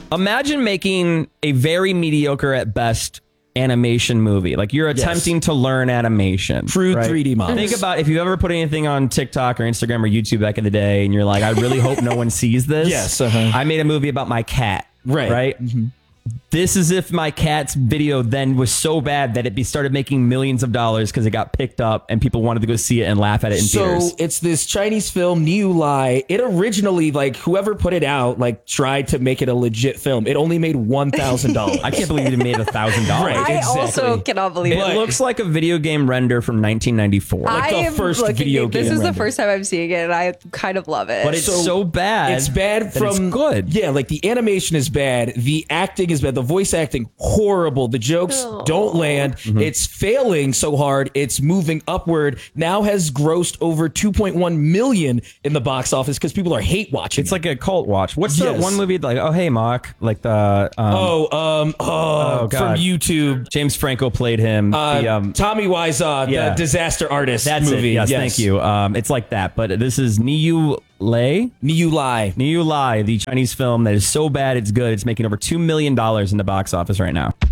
Imagine making a very mediocre at best animation movie. Like you're attempting to learn animation. Crude 3D models. Think about if you ever put anything on TikTok or Instagram or YouTube back in the day and you're like, I really hope no one sees this. Yes. I made a movie about my cat. Right. This is if my cat's video then was so bad that it started making millions of dollars because it got picked up and people wanted to go see it and laugh at it in theaters. So it's this Chinese film, Niu Lai. It originally, like, whoever put it out, like, tried to make it a legit film. It only made $1,000. I can't believe it made $1,000. Right, I also cannot believe It looks like a video game render from 1994. Like the first video game. This is the render. first time I'm seeing it, and I kind of love it. But it's so bad. It's bad that from it's good. Yeah, like the animation is bad, the acting is bad, the voice acting horrible, the jokes don't land. It's failing so hard, it's moving upward. Now has grossed over 2.1 million in the box office because people are hate watching. It's like a cult watch. What's that one movie like? Oh, hey, Mock. Like the from God. YouTube. James Franco played him. Tommy Wiseau, the disaster artist movie. Yes, thank you. It's like that, but this is Niu Lai, the Chinese film that is so bad it's good. It's making over $2 million in the box office right now.